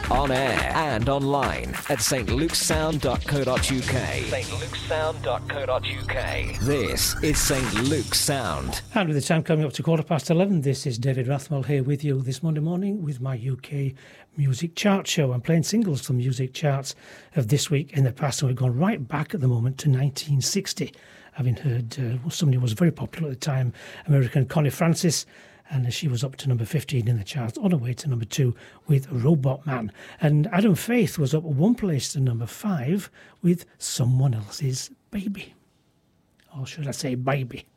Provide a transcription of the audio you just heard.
on air and online at stlukesound.co.uk. stlukesound.co.uk. This is St. Luke's Sound. And with the time coming up to 11:15, this is David Rathwell here with you this Monday morning with my UK Music Chart Show. I'm playing singles from music charts of this week in the past, and we've gone right back at the moment to 1960, having heard somebody who was very popular at the time, American Connie Francis, and she was up to number 15 in the charts, on her way to number 2 with Robot Man. And Adam Faith was up one place to number 5 with Someone Else's Baby. Or should I say baby?